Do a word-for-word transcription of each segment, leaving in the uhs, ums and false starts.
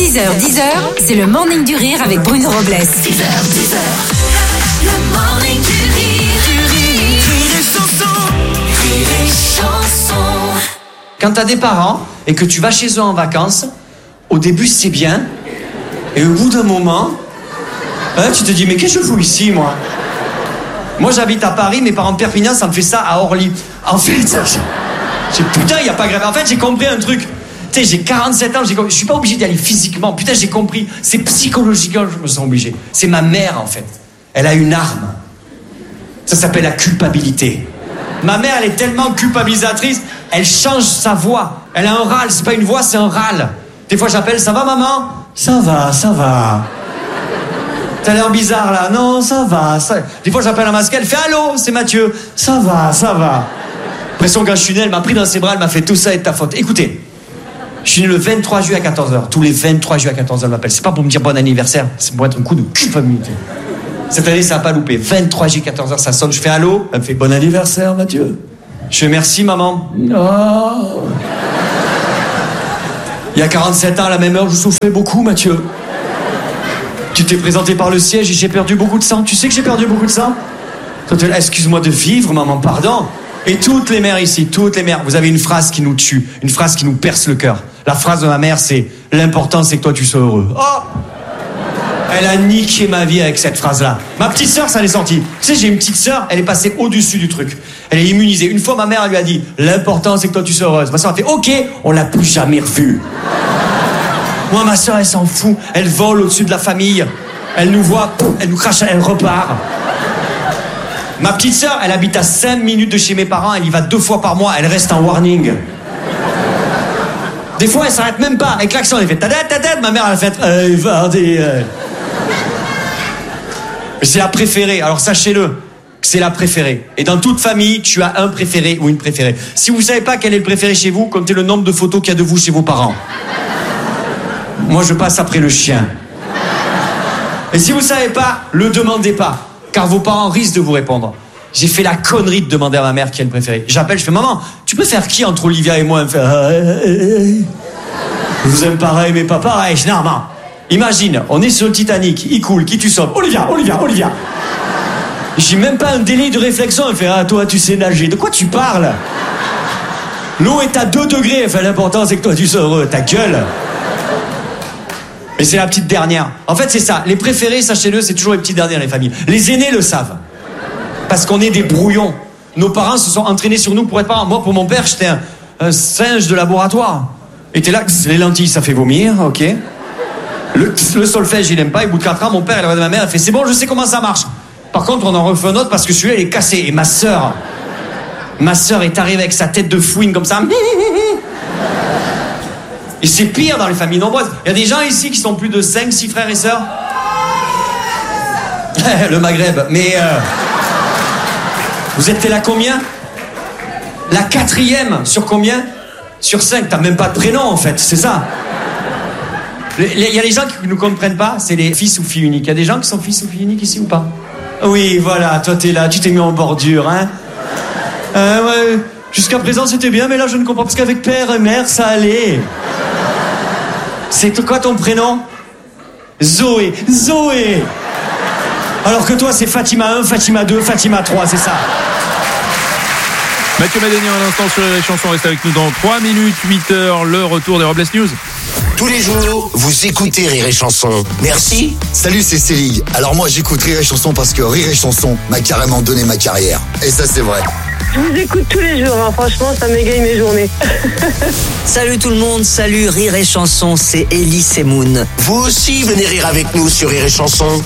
six heures dix, c'est le Morning du Rire avec Bruno Robles. six heures dix, le Morning du Rire. Du Rire. Rire et chanson. Rire et chanson. Quand t'as des parents et que tu vas chez eux en vacances, au début c'est bien, et au bout d'un moment, hein, tu te dis mais qu'est-ce que je fous ici moi? Moi j'habite à Paris, mes parents de Perpignan, ça me fait ça à Orly. En fait, j'ai, putain, y a pas grave. En fait, j'ai compris un truc. Tu sais, j'ai quarante-sept ans, j'ai, je suis pas obligé d'y aller physiquement. Putain, j'ai compris. C'est psychologiquement que je me sens obligé. C'est ma mère, en fait. Elle a une arme. Ça s'appelle la culpabilité. Ma mère, elle est tellement culpabilisatrice, elle change sa voix. Elle a un râle, c'est pas une voix, c'est un râle. Des fois, j'appelle, ça va, maman? Ça va, ça va. T'as l'air bizarre, là. Non, ça va, ça... Des fois, j'appelle un masque, elle fait allô, c'est Mathieu. Ça va, ça va. L'impression quand je suis né, elle m'a pris dans ses bras, elle m'a fait tout ça est de ta faute. Écoutez, je suis né le vingt-trois juillet à quatorze heures. Tous les vingt-trois juillet à quatorze heures, elle m'appelle. C'est pas pour me dire bon anniversaire, c'est pour être un coup de culpabilité. Cette année, ça n'a pas loupé. vingt-trois juillet quatorze heures, ça sonne, je fais allô. Elle me fait bon anniversaire, Mathieu. Je fais merci, maman. Oh. Il y a quarante-sept ans, à la même heure, je souffrais beaucoup, Mathieu. Tu t'es présenté par le siège et j'ai perdu beaucoup de sang. Tu sais que j'ai perdu beaucoup de sang? Excuse-moi de vivre, maman, pardon. Et toutes les mères ici, toutes les mères, vous avez une phrase qui nous tue, une phrase qui nous perce le cœur. La phrase de ma mère, c'est « L'important, c'est que toi, tu sois heureux. » Oh! Elle a niqué ma vie avec cette phrase-là. Ma petite sœur, ça l'est sorti. Tu sais, j'ai une petite sœur, elle est passée au-dessus du truc. Elle est immunisée. Une fois, ma mère, elle lui a dit « L'important, c'est que toi, tu sois heureuse. » Ma sœur a fait « Ok, on l'a plus jamais revue. » Moi, ma sœur, elle s'en fout. Elle vole au-dessus de la famille. Elle nous voit, elle nous crache, elle repart. Ma petite sœur, elle habite à cinq minutes de chez mes parents, elle y va deux fois par mois, elle reste en warning. Des fois, elle s'arrête même pas, avec l'accent, elle fait ta ta ta. Ma mère, elle a fait euh, Vardy. Euh. C'est la préférée, alors sachez-le, c'est la préférée. Et dans toute famille, tu as un préféré ou une préférée. Si vous savez pas quel est le préféré chez vous, comptez le nombre de photos qu'il y a de vous chez vos parents. Moi, je passe après le chien. Et si vous savez pas, le demandez pas. Car vos parents risquent de vous répondre. J'ai fait la connerie de demander à ma mère qui est le préféré. J'appelle, je fais maman, tu préfères qui entre Olivia et moi? Elle me fait ah, euh, euh, je vous aime pareil, mais pas pareil. Je dis, non, non. Imagine, on est sur le Titanic, il coule, qui tu sauves? Olivia, Olivia, Olivia. J'ai même pas un délai de réflexion. Elle me fait ah, toi, tu sais nager. De quoi tu parles? L'eau est à deux degrés. Elle fait l'important, c'est que toi, tu sois heureux. Ta gueule. Mais c'est la petite dernière. En fait, c'est ça. Les préférés, sachez-le, c'est toujours les petites dernières, les familles. Les aînés le savent. Parce qu'on est des brouillons. Nos parents se sont entraînés sur nous pour être parents. Moi, pour mon père, j'étais un, un singe de laboratoire. Et t'es là, les lentilles, ça fait vomir, ok. Le, le solfège, il aime pas. Et au bout de quatre ans, mon père, il regarde ma mère, elle fait, c'est bon, je sais comment ça marche. Par contre, on en refait un autre parce que celui-là, il est cassé. Et ma sœur, ma sœur est arrivée avec sa tête de fouine comme ça. Et c'est pire dans les familles nombreuses. Il y a des gens ici qui sont plus de cinq, six frères et sœurs. Le Maghreb. Mais euh, vous êtes là combien? La quatrième sur combien? Sur cinq. T'as même pas de prénom en fait, c'est ça. Il y a les gens qui ne nous comprennent pas, c'est les fils ou filles uniques. Il y a des gens qui sont fils ou filles uniques ici ou pas? Oui, voilà, toi t'es là, tu t'es mis en bordure, hein. Euh, ouais. Jusqu'à présent c'était bien, mais là je ne comprends pas parce qu'avec père et mère ça allait. C'est quoi ton prénom? Zoé. Zoé. Alors que toi c'est Fatima un, Fatima deux, Fatima trois, c'est ça. Mathieu Madénian à l'instant sur les chansons, reste avec nous dans trois minutes, huit heures, le retour des Robles News. Tous les jours, vous écoutez Rire et Chanson. Merci. Salut, c'est Céline. Alors moi, j'écoute Rire et Chanson parce que Rire et Chanson m'a carrément donné ma carrière. Et ça, c'est vrai. Je vous écoute tous les jours, hein. Franchement, ça m'égaye mes journées. Salut tout le monde, salut Rire et Chanson, c'est Elie Semoun. Vous aussi, venez rire avec nous sur Rire et Chanson.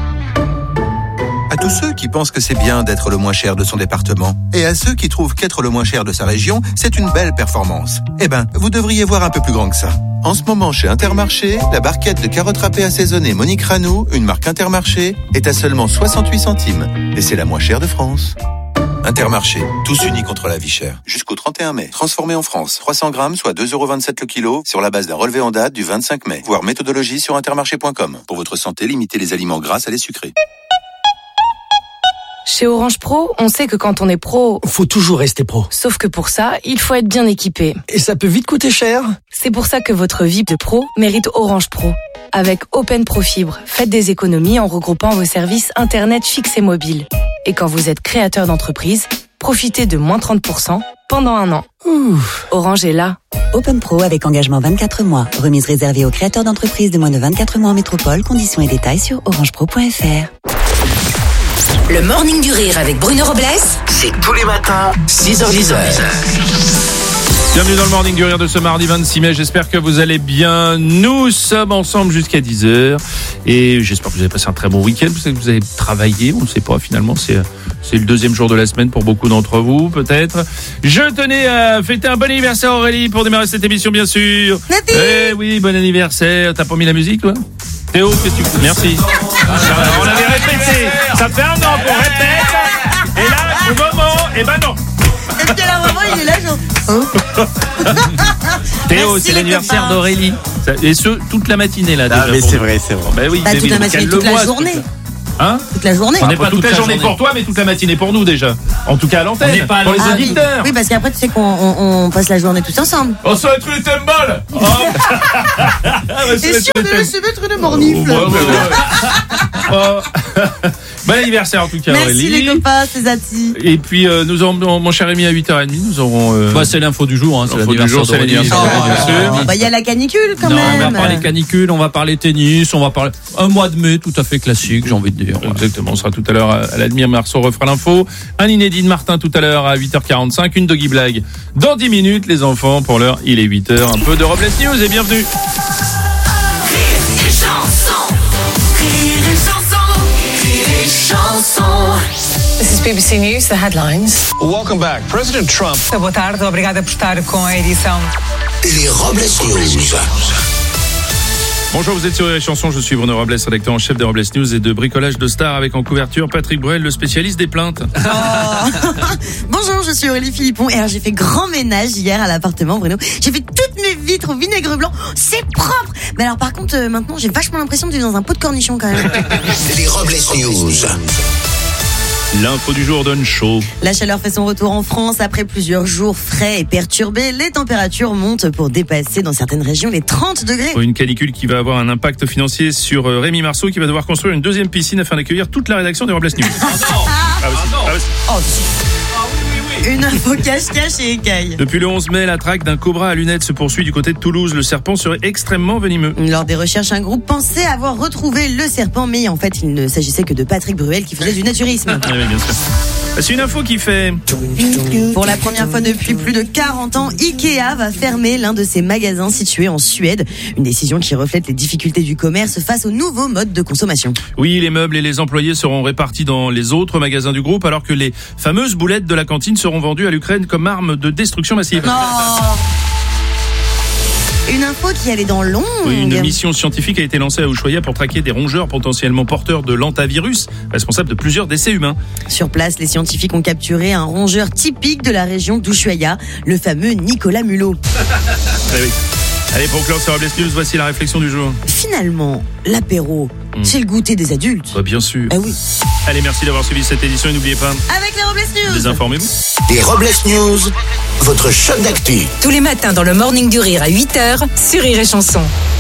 À tous ceux qui pensent que c'est bien d'être le moins cher de son département, et à ceux qui trouvent qu'être le moins cher de sa région, c'est une belle performance. Eh ben, vous devriez voir un peu plus grand que ça. En ce moment, chez Intermarché, la barquette de carottes râpées assaisonnées Monique Ranou, une marque Intermarché, est à seulement soixante-huit centimes. Et c'est la moins chère de France. Intermarché, tous unis contre la vie chère. Jusqu'au trente et un mai. Transformé en France. trois cents grammes, soit deux euros vingt-sept le kilo, sur la base d'un relevé en date du vingt-cinq mai. Voir méthodologie sur intermarché point com. Pour votre santé, limitez les aliments gras à les sucrés. Chez Orange Pro, on sait que quand on est pro, faut toujours rester pro. Sauf que pour ça, il faut être bien équipé. Et ça peut vite coûter cher. C'est pour ça que votre vie de pro mérite Orange Pro. Avec Open Pro Fibre, faites des économies en regroupant vos services Internet fixes et mobiles. Et quand vous êtes créateur d'entreprise, profitez de moins trente pour cent pendant un an. Ouh. Orange est là. Open Pro avec engagement vingt-quatre mois. Remise réservée aux créateurs d'entreprises de moins de vingt-quatre mois en métropole. Conditions et détails sur orange pro point f r. Le Morning du Rire avec Bruno Robles, c'est tous les matins, six heures dix. Bienvenue dans le Morning du Rire de ce mardi vingt-six mai, j'espère que vous allez bien. Nous sommes ensemble jusqu'à dix heures et j'espère que vous avez passé un très bon week-end, peut-être que vous avez travaillé, on ne sait pas finalement, c'est, c'est le deuxième jour de la semaine pour beaucoup d'entre vous peut-être. Je tenais à fêter un bon anniversaire Aurélie pour démarrer cette émission bien sûr. Merci. Eh oui, bon anniversaire, t'as pas mis la musique toi ? Théo, qu'est-ce que tu fais ? Merci. On avait répété, ça fait un an qu'on répète et là, au moment, eh ben non. Et puis à la moment, il est là, genre. Oh. Théo, Merci c'est l'anniversaire copains. d'Aurélie. Et ce, toute la matinée là. Ah, déjà, mais pour c'est nous. vrai, c'est vrai. Bah oui, Bah, mais toute oui, la donc matinée, elle le toute la voit, journée. Hein Toute la journée. On n'est pas toute la journée pour toi, mais toute la matinée pour nous déjà. En tout cas à l'antenne. On n'est pas à pour les Ah oui. auditeurs. Oui, parce qu'après, tu sais qu'on on, on passe la journée tous ensemble. On se retrouve les thèmes oh. Et si on devait se mettre une mornifle. Oh, ouais, ouais, ouais. Oh. Bon anniversaire en tout cas Merci Aurélie. les copains, c'est Zati. Et puis euh, nous aurons mon cher Rémi à huit heures trente, nous aurons euh... Bah, c'est l'info du jour, hein, c'est L'info du l'anniversaire jour, c'est d'Aurélie. l'anniversaire Oh, d'Aurélie, bien sûr. Bah, il y a la canicule quand non, même. on va parler canicule, on va parler tennis, on va parler un mois de mai tout à fait classique, j'ai envie de dire. Voilà. Exactement, on sera tout à l'heure à l'Admire, Marceau refera l'info. Un inédit de Martin tout à l'heure à huit heures quarante-cinq, une doggy blague dans dix minutes les enfants. Pour l'heure, il est huit heures. Un peu de Robles News et bienvenue. This is B B C News, the headlines. Welcome back. President Trump. Boa tarde, obrigada por estar com a edição. Les Robles News. Bonjour, vous êtes sur les chansons, je suis Bruno Robles, rédacteur en chef des Robles News et de bricolage de stars avec en couverture Patrick Bruel, le spécialiste des plaintes. Oh. Bonjour, je suis Aurélie Philippon et alors j'ai fait grand ménage hier à l'appartement Bruno. J'ai fait toutes mes vitres au vinaigre blanc, c'est propre. Mais alors par contre euh, maintenant j'ai vachement l'impression de vivre dans un pot de cornichons quand même. Les Robles News. L'info du jour donne chaud. La chaleur fait son retour en France après plusieurs jours frais et perturbés. Les températures montent pour dépasser dans certaines régions les trente degrés. Une canicule qui va avoir un impact financier sur Rémi Marceau qui va devoir construire une deuxième piscine afin d'accueillir toute la rédaction des Robles News. Ah, Ah, aussi, ah, aussi. Oh, une info cache-cache et écaille. Depuis le onze mai, la traque d'un cobra à lunettes se poursuit du côté de Toulouse. Le serpent serait extrêmement venimeux. Lors des recherches, un groupe pensait avoir retrouvé le serpent, mais en fait, il ne s'agissait que de Patrick Bruel qui faisait du naturisme. Ah oui, bien sûr. C'est une info qui fait... Pour la première fois depuis plus de quarante ans, Ikea va fermer l'un de ses magasins situés en Suède. Une décision qui reflète les difficultés du commerce face aux nouveaux modes de consommation. Oui, les meubles et les employés seront répartis dans les autres magasins du groupe alors que les fameuses boulettes de la cantine seront vendues à l'Ukraine comme arme de destruction massive. Oh. Une info qui allait dans l'ombre. Oui, une mission scientifique a été lancée à Ushuaïa pour traquer des rongeurs potentiellement porteurs de l'hantavirus, responsable de plusieurs décès humains. Sur place, les scientifiques ont capturé un rongeur typique de la région d'Ushuaïa, le fameux Nicolas Mulot. Ah oui. Allez, pour clore sur Robles News, voici la réflexion du jour. Finalement, l'apéro, mmh. c'est le goûter des adultes. Bah, bien sûr. Ah oui. Allez, merci d'avoir suivi cette édition et n'oubliez pas... Avec les Robles News. Désinformez-vous. Les Robles News, votre choc d'actu. Tous les matins dans le Morning du Rire à huit heures sur Rire et Chanson.